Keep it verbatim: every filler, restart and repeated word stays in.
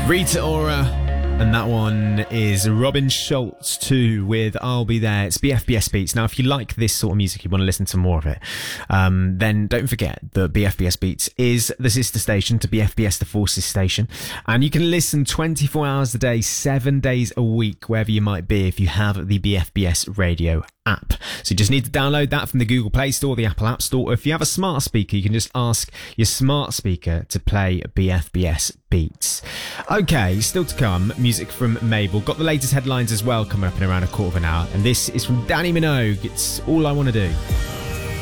Rita Ora, and that one is Robin Schulz too with I'll Be There. It's B F B S Beats. Now, if you like this sort of music, you want to listen to more of it, um, then don't forget that B F B S Beats is the sister station to B F B S The Forces station, and you can listen twenty-four hours a day, seven days a week, wherever you might be, if you have the B F B S radio app. So you just need to download that from the Google Play Store or the Apple App Store. Or if you have a smart speaker, you can just ask your smart speaker to play B F B S Beats. Okay, still to come, music from Mabel. Got the latest headlines as well coming up in around a quarter of an hour. And this is from Danny Minogue. It's All I Want to Do.